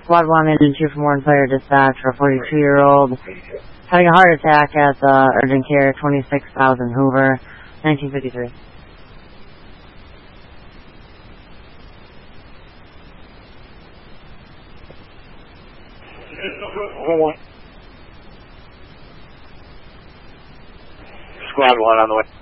Squad 1 and 2 from Warren Fire Dispatch for a 42-year-old having a heart attack at urgent care, 26,000 Hoover, 1953. Squad 1 on the way.